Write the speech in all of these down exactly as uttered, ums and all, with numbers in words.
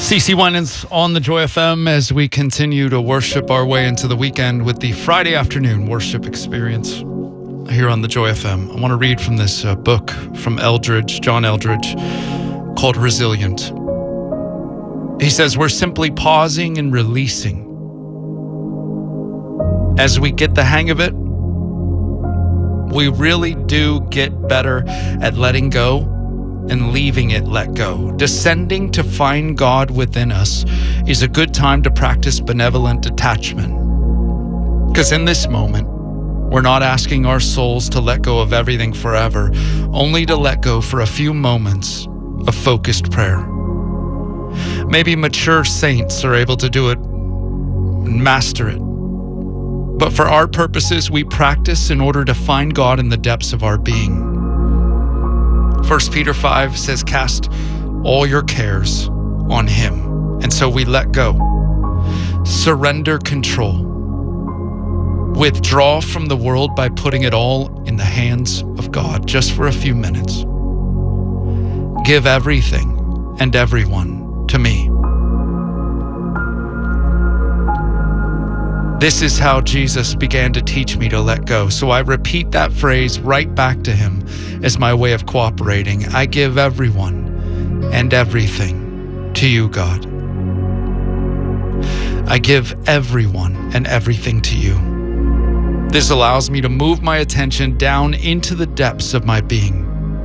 C C Winans on the Joy F M as we continue to worship our way into the weekend with the Friday afternoon worship experience here on the Joy F M. I want to read from this uh, book from Eldredge, John Eldredge, called Resilient. He says, we're simply pausing and releasing. As we get the hang of it, we really do get better at letting go and leaving it let go. Descending to find God within us is a good time to practice benevolent detachment. Because in this moment, we're not asking our souls to let go of everything forever, only to let go for a few moments of focused prayer. Maybe mature saints are able to do it and master it. But for our purposes, we practice in order to find God in the depths of our being. First Peter five says, cast all your cares on him. And so we let go. Surrender control. Withdraw from the world by putting it all in the hands of God, just for a few minutes. Give everything and everyone to me. This is how Jesus began to teach me to let go. So I repeat that phrase right back to him as my way of cooperating. I give everyone and everything to you, God. I give everyone and everything to you. This allows me to move my attention down into the depths of my being.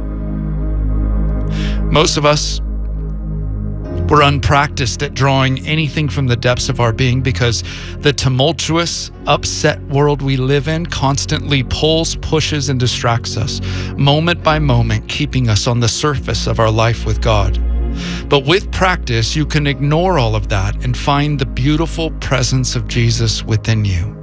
Most of us, we're unpracticed at drawing anything from the depths of our being because the tumultuous, upset world we live in constantly pulls, pushes, and distracts us, moment by moment, keeping us on the surface of our life with God. But with practice, you can ignore all of that and find the beautiful presence of Jesus within you.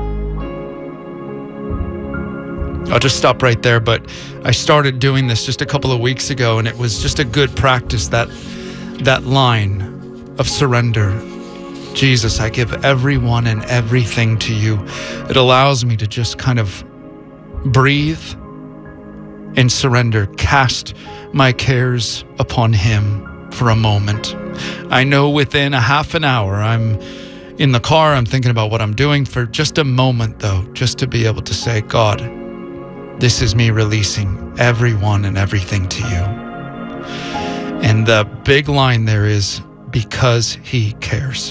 I'll just stop right there, but I started doing this just a couple of weeks ago, and it was just a good practice, that that line of surrender. Jesus, I give everyone and everything to you. It allows me to just kind of breathe and surrender, cast my cares upon him for a moment. I know within a half an hour, I'm in the car, I'm thinking about what I'm doing. For just a moment though, just to be able to say, God, this is me releasing everyone and everything to you. And the big line there is, because he cares.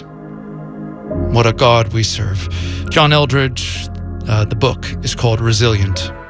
What a God we serve. John Eldredge, uh, the book is called Resilient.